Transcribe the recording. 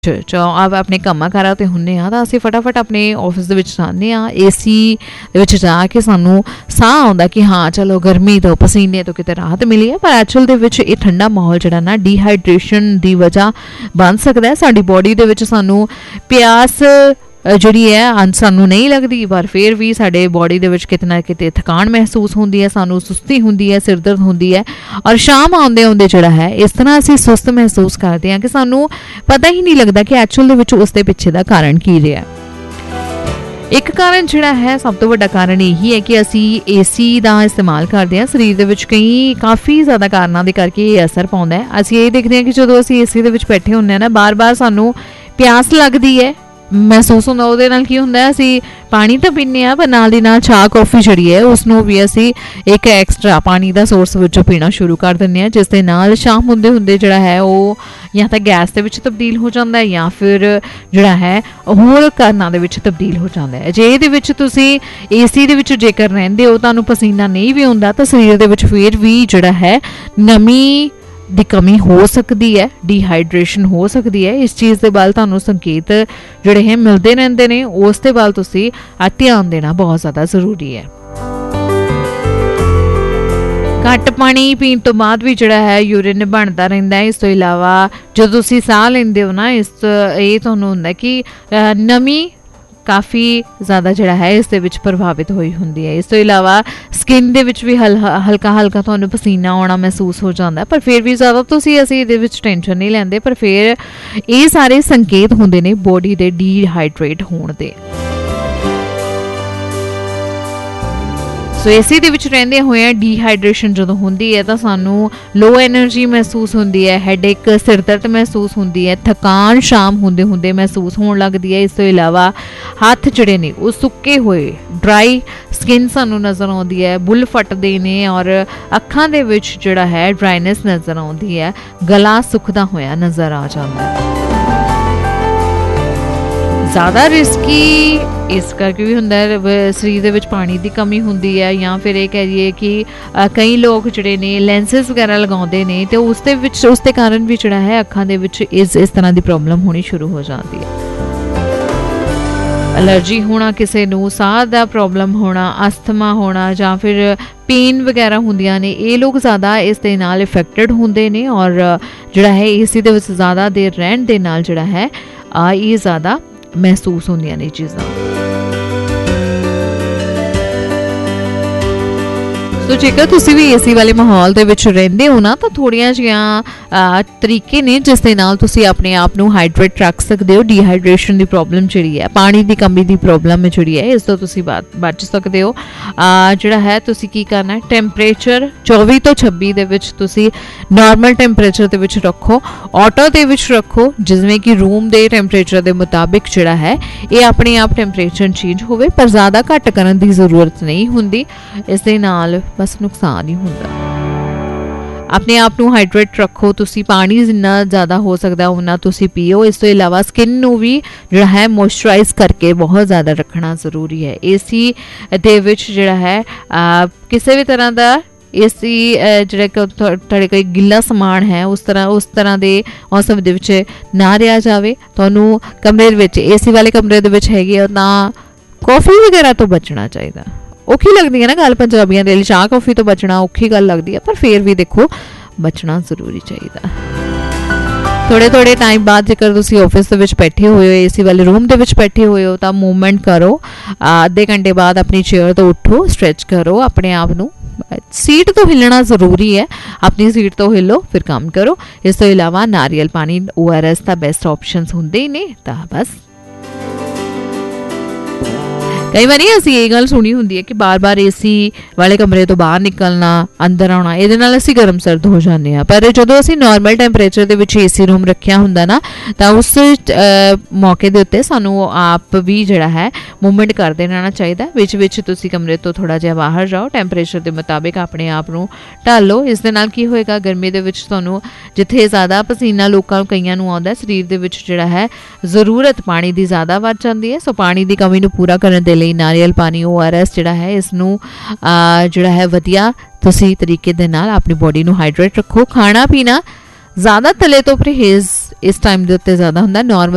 आप अपने कामां कारां ते हुन्ने आ तां असीं फटाफट अपने ऑफिस दे विच जांदे आ AC दे विच जाके सानूं साह आउंदा कि हाँ चलो गर्मी तो पसीने तो किते राहत मिली है, पर एक्चुअल दे विच इह ठंडा माहौल जिहड़ा ना डिहाइड्रेशन दी वजह बन सकदा है। साडी बॉडी दे विच सानूं प्यास जिहड़ी है सानूं नहीं लगदी, पर फिर भी साडे बॉडी दे विच किते ना किते थकान महसूस होंदी है, सानूं सुस्ती होंदी है, सिर दर्द होंदी है और शाम आउंदे आउंदे जिहड़ा है इस तरह असीं सुस्त महसूस करदे हां कि सानूं पता ही नहीं लगदा कि एक्चुअल दे विच उस दे पिछे दा कारण की रिहा। एक कारण जिहड़ा है सब तो वड्डा कारण यही है कि असीं AC ਦਾ इस्तेमाल करदे हां शरीर दे विच कई काफ़ी ज़्यादा कारणों दे करके ये असर पाउंदा है। असीं ये देखदे हां कि जदों असीं AC दे विच बैठे हुंदे हां ना बार बार सानूं प्यास लगदी है महसूस होंदा, ਉਹਦੇ ਨਾਲ ਕੀ ਹੁੰਦਾ ਅਸੀਂ ਪਾਣੀ ਤਾਂ ਪੀਂਦੇ ਆ ਪਰ ਨਾਲ ਦੀ ਨਾਲ ਚਾਹ ਕੌਫੀ ਜਿਹੜੀ ਹੈ ਉਸ ਨੂੰ ਵੀ ਅਸੀਂ ਇੱਕ ਐਕਸਟਰਾ ਪਾਣੀ ਦਾ ਸੋਰਸ ਵਿੱਚੋਂ ਪੀਣਾ ਸ਼ੁਰੂ ਕਰ ਦਿੰਦੇ ਆ, ਜਿਸ ਦੇ ਨਾਲ ਸ਼ਾਮ ਹੁੰਦੇ ਹੁੰਦੇ ਜਿਹੜਾ ਹੈ ਉਹ ਜਾਂ ਤਾਂ ਗੈਸ ਦੇ ਵਿੱਚ ਤਬਦੀਲ ਹੋ ਜਾਂਦਾ ਹੈ ਜਾਂ ਫਿਰ ਜਿਹੜਾ ਹੈ ਹੋਰ ਕਾਰਨਾਂ ਦੇ ਵਿੱਚ ਤਬਦੀਲ ਹੋ ਜਾਂਦਾ ਹੈ। ਜੇ ਇਹਦੇ ਵਿੱਚ ਤੁਸੀਂ AC ਦੇ ਵਿੱਚ ਜੇਕਰ ਰਹਿੰਦੇ ਹੋ ਤੁਹਾਨੂੰ ਪਸੀਨਾ ਨਹੀਂ ਵੀ ਆਉਂਦਾ ਤਾਂ ਸਰੀਰ ਦੇ ਵਿੱਚ ਫਿਰ ਵੀ ਜਿਹੜਾ ਹੈ ਨਮੀ ਦੀ ਕਮੀ ਹੋ ਸਕਦੀ ਹੈ, ਡੀਹਾਈਡਰੇਸ਼ਨ ਹੋ ਸਕਦੀ ਹੈ। ਇਸ ਚੀਜ਼ ਦੇ ਵੱਲ ਤੁਹਾਨੂੰ ਸੰਕੇਤ ਜਿਹੜੇ ਹੈ ਮਿਲਦੇ ਰਹਿੰਦੇ ਨੇ, ਉਸ ਦੇ ਵੱਲ ਤੁਸੀਂ ਧਿਆਨ ਦੇਣਾ ਬਹੁਤ ਜ਼ਿਆਦਾ ਜ਼ਰੂਰੀ ਹੈ। ਘੱਟ ਪਾਣੀ ਪੀਣ ਤੋਂ ਬਾਅਦ ਵੀ ਜਿਹੜਾ ਹੈ ਯੂਰਿਨ ਬਣਦਾ ਰਹਿੰਦਾ ਹੈ। ਇਸ ਤੋਂ ਇਲਾਵਾ ਜਦੋਂ ਤੁਸੀਂ ਸਾਹ ਲੈਂਦੇ ਹੋ ਨਾ ਇਹ ਤੁਹਾਨੂੰ ਹੁੰਦਾ ਕਿ ਨਮੀ ਕਾफ़ी ज़्यादा जिहड़ा है इस दे विच प्रभावित होई हुंदी है। इस तो इलावा स्किन दे विच भी हल्का हल्का तुहानूं पसीना आउणा महसूस हो जाता है, पर फिर भी ज़्यादा तुसीं असीं इहदे विच टेंशन नहीं लैंदे, पर फिर ये सारे संकेत हुंदे ने बॉडी दे डिहाइड्रेट होण दे। सो AC ਦੇ ਵਿੱਚ ਰਹਿੰਦੇ ਹੋਏ ਡੀਹਾਈਡਰੇਸ਼ਨ ਜਦੋਂ ਹੁੰਦੀ ਹੈ ਤਾਂ ਸਾਨੂੰ ਲੋ ਐਨਰਜੀ ਮਹਿਸੂਸ ਹੁੰਦੀ ਹੈ, ਹੈਡੇਕ ਸਿਰ ਦਰਦ ਮਹਿਸੂਸ ਹੁੰਦੀ ਹੈ, ਥਕਾਨ ਸ਼ਾਮ ਹੁੰਦੇ ਹੁੰਦੇ ਮਹਿਸੂਸ ਹੋਣ ਲੱਗਦੀ ਹੈ। ਇਸ ਤੋਂ ਇਲਾਵਾ ਹੱਥ ਜਿਹੜੇ ਨੇ ਉਹ ਸੁੱਕੇ ਹੋਏ ਡਰਾਈ ਸਕਿਨ ਸਾਨੂੰ ਨਜ਼ਰ ਆਉਂਦੀ ਹੈ, ਬੁੱਲ ਫਟਦੇ ਨੇ ਔਰ ਅੱਖਾਂ ਦੇ ਵਿੱਚ ਜਿਹੜਾ ਹੈ ਡਰਾਈਨੈਸ ਨਜ਼ਰ ਆਉਂਦੀ ਹੈ, ਗਲਾ ਸੁੱਕਦਾ ਹੋਇਆ ਨਜ਼ਰ ਆ ਜਾਂਦਾ ਹੈ। ज़्यादा रिस्की इस करके भी हुंदा है शरीर दे विच पानी दी कमी हुंदी है, या फिर ये कह रही है कि कई लोग जिहड़े ने लेंसेज वगैरह लगाउंदे ने ते उस दे कारण भी जिहड़ा है अखां दे विच इस तरह दी प्रॉब्लम होनी शुरू हो जाती है। एलर्जी होना, किसी नूं साह दा प्रॉब्लम होना, अस्थमा होना जां फिर पेन वगैरह हुंदियां ने, ये लोग ज़्यादा इस दे नाल इफेक्टेड हुंदे ने और जिहड़ा है AC दे विच ज़्यादा देर रहण दे नाल जिहड़ा है ये ज़्यादा महसूस होंदियां ने चीज़ां। तो जेकर तुसीं भी AC वाले माहौल दे विच रहिंदे हो ना, तो थोड़ियां जिहियां तरीके ने जिस दे नाल तुसीं अपने आप नूं हाइड्रेट रख सकदे हो। डिहाइड्रेशन दी प्रॉब्लम जिहड़ी है, पानी दी कमी दी प्रॉब्लम जिहड़ी है, इस तों तुसीं बच सकदे हो। जिहड़ा है तुसीं की करना है, टैंपरेचर 24 ਤੋਂ 26 ਦੇ ਵਿੱਚ ਤੁਸੀਂ नॉर्मल टैंपरेचर ਦੇ ਵਿੱਚ ਰੱਖੋ, ਆਟੋ ਦੇ ਵਿੱਚ ਰੱਖੋ, ਜਿਵੇਂ ਕਿ रूम ਦੇ ਟੈਂਪਰੇਚਰ ਦੇ ਮੁਤਾबिक ਜਿਹੜਾ ਹੈ ਇਹ ਆਪਣੇ ਆਪ ਟੈਂਪਰੇਚਰ ਚੇਂਜ ਹੋਵੇ, ਪਰ ਜ਼ਿਆਦਾ ਘੱਟ ਕਰਨ ਦੀ ਜ਼ਰੂਰਤ ਨਹੀਂ ਹੁੰਦੀ। ਇਸ ਦੇ ਨਾਲ बस नुकसान ही होंदा। अपने आप नूं हाइड्रेट रखो, तुसी पानी जिन्ना ज़्यादा हो सकता उन्ना तुसी पियो। इस तो इलावा स्किन नूं भी जिहड़ा है मॉइस्चराइज करके बहुत ज़्यादा रखना ज़रूरी है। AC दे विच जिहड़ा है किसी भी तरह का AC जिहड़ा तुहाडे कोई गिला समान है उस तरह दे मौसम दे विच ना रिहा जावे। तुहानूं कमरे दे विच AC वाले कमरे दे विच हैगे तां कॉफ़ी वगैरह तो बचना चाहिए। औखी लगती है ना गल पंजाबियों के लिए, चाह कॉफ़ी तो बचना औखी गल लगती है, पर फिर भी देखो बचना जरूरी चाहिए। थोड़े थोड़े टाइम बाद जेकर तुसीं ऑफिस दे विच बैठे हुए हो, AC वाले रूम दे विच बैठे हुए हो, तो मूवमेंट करो। आधे घंटे बाद अपनी चेयर तो उठो, स्ट्रैच करो अपने आप नूं। सीट तो हिलना जरूरी है, अपनी सीट तो हिलो फिर काम करो। इस तो इलावा नारियल पानी ORS का बेस्ट ऑप्शनस हुंदे ही ने। तां बस कई बार असीं ये गल सुनी हुंदी है कि बार बार AC वाले कमरे तो बाहर निकलना, अंदर आना, इहदे नाल असीं गर्म सर्द हो जाते हैं। पर जदों असीं नॉर्मल टैंपरेचर दे विच AC रूम रखिया हुंदा ना, तां उस मौके दे उत्ते सानूं आप भी जिहड़ा है मूवमेंट करदे रहना चाहिए। विच विच तुसीं कमरे तो थोड़ा जिहा बाहर जाओ, टैंपरेचर दे मुताबिक अपने आप नूं ढालो। इस दे नाल की होएगा, गर्मी दे विच तुहानूं जिथे ज़्यादा पसीना लोकां कईयां नूं आउंदा शरीर दे विच जिहड़ा है ज़रूरत पानी दी ज़्यादा वध जांदी है। सो पानी दी कमी नूं पूरा करन दे लई नारियल पानी ORS जिहड़ा है इसनूं जिहड़ा है वधिया तुसीं तरीके दे नाल अपनी बॉडी नूं हाइड्रेट रखो। खाना पीना ज़्यादा तले तो परहेज़ इस टाइम दे उत्ते ज़्यादा हुंदा। नॉर्मल